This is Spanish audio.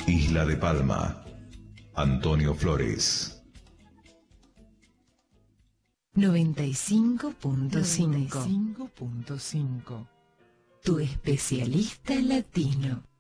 Isla de Palma, Antonio Flores. 95.5. Tu especialista latino.